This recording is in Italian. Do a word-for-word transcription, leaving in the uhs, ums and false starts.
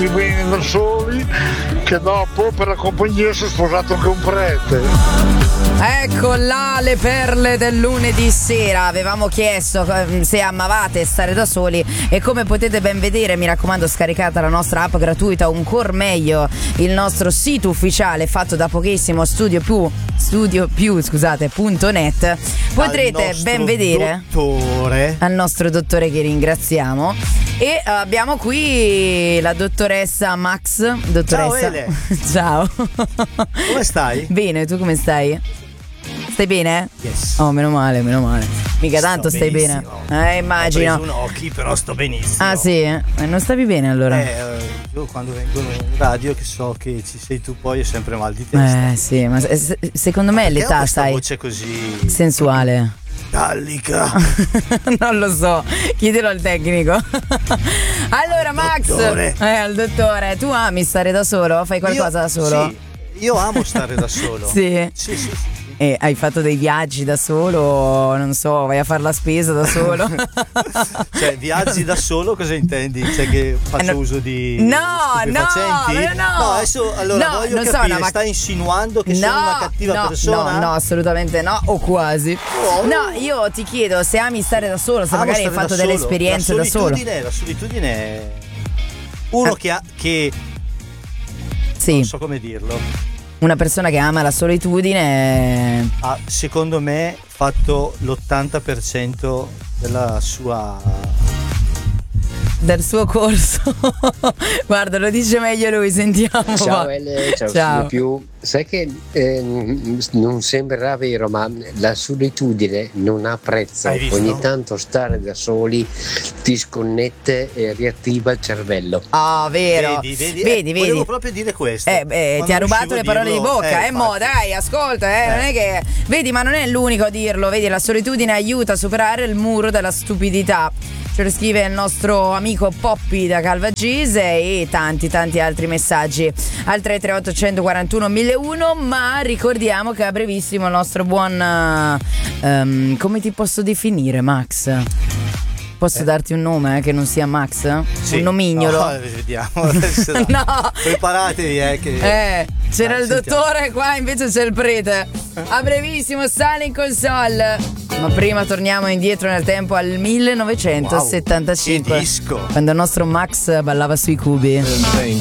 bene da soli, che dopo per la compagnia si è sposato anche un prete. Ecco là le perle del lunedì sera. Avevamo chiesto se amavate stare da soli e come potete ben vedere, mi raccomando, scaricata la nostra app gratuita, o ancor meglio il nostro sito ufficiale fatto da pochissimo, studio più studio più scusate punto net. Potrete ben vedere dottore. al nostro dottore, che ringraziamo. E abbiamo qui la dottoressa Max. Dottoressa. Ciao Ele. Ciao. Come stai? Bene, tu come stai? Stai bene? Yes. Oh, meno male, meno male. Mica Sto tanto stai benissimo. bene. Eh, immagino. Ho preso un occhi, però sto benissimo. Ah sì? Eh, non stavi bene allora? Eh, io quando vengo in radio, che so che ci sei tu, poi ho sempre mal di testa. Eh sì, ma se- se- secondo me Perché ho l'età, questa sai, voce così sensuale. metallica. Non lo so, chiedilo al tecnico. Allora Max, dottore. eh, al dottore, tu ami stare da solo? Fai qualcosa Io- da solo? Sì, io amo stare da solo. Sì. Sì, sì, sì. E hai fatto dei viaggi da solo? Non so, vai a fare la spesa da solo? Cioè, viaggi da solo, cosa intendi? Cioè che faccio Eh, no- uso di No, stupefacenti? no, no. adesso allora No, voglio non so, capire, no, ma- stai insinuando che sono una cattiva no, persona? No, no, assolutamente no, o quasi. Oh. No, io ti chiedo se ami stare da solo, se Amo magari hai stare da fatto delle solo. esperienze la da solo. solitudine, La solitudine è uno Eh. che ha che Sì, non so come dirlo. una persona che ama la solitudine. Ha secondo me fatto l'ottanta per cento della sua Del suo corso. Guarda, lo dice meglio lui, sentiamo. Ciao va. Ele, ciao, Ciao. Studio Più. Sai che eh, non sembrerà vero, ma la solitudine non ha prezzo. Hai visto? Ogni tanto stare da soli ti sconnette e riattiva il cervello. Ah, vero. Vedi, vedi, vedi, eh, vedi. volevo proprio dire questo. Eh, beh, Ma ti ha non rubato riuscivo le a parole dirlo. di bocca, Eh, eh, mo, infatti. dai, ascolta, eh, non è che. Vedi, ma non è l'unico a dirlo, vedi, la solitudine aiuta a superare il muro della stupidità. Ce lo scrive il nostro amico Poppy da Calvagise e tanti tanti altri messaggi al tre tre otto uno mille uno. Ma ricordiamo che a brevissimo il nostro buon ehm, come ti posso definire, Max? Posso Eh. darti un nome eh, che non sia Max? Sì. Un nomignolo? No, vediamo. Adesso dai. No. Preparatevi, eh, che Eh, c'era Dai, il sentiamo. dottore, qua invece c'è il prete. A brevissimo sale in console. Ma prima torniamo indietro nel tempo al millenovecentosettantacinque. Wow, che disco. Quando il nostro Max ballava sui cubi.